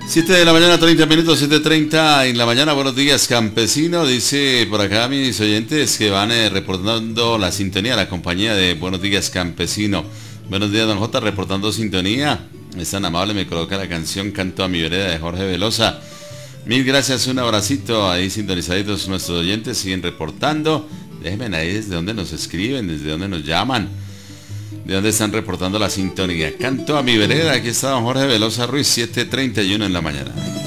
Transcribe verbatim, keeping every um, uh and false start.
siete de la mañana, treinta minutos, siete treinta en la mañana. Buenos días, campesino. Dice por acá mis oyentes que van eh, reportando la sintonía, la compañía de Buenos días, campesino. Buenos días, don J, reportando sintonía. Es tan amable, me coloca la canción Canto a mi vereda de Jorge Velosa. Mil gracias, un abracito. Ahí sintonizaditos nuestros oyentes, siguen reportando. Déjenme ahí desde dónde nos escriben, desde dónde nos llaman, de dónde están reportando la sintonía. Canto a mi vereda, aquí está don Jorge Velosa Ruiz, siete treinta y uno en la mañana.